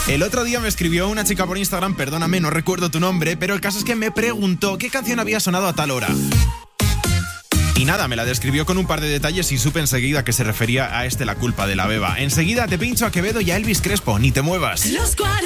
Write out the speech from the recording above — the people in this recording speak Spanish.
El otro día me escribió una chica por Instagram, perdóname, no recuerdo tu nombre, pero el caso es que me preguntó qué canción había sonado a tal hora. Y nada, me la describió con un par de detalles y supe enseguida que se refería a La culpa de la beba. Enseguida te pincho a Quevedo y a Elvis Crespo, ni te muevas. Los 40